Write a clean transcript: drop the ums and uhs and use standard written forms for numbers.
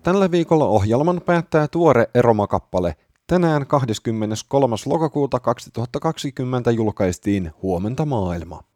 Tällä viikolla ohjelman päättää tuore Eroma-kappale. Tänään 23. lokakuuta 2020 julkaistiin Huomenta maailma.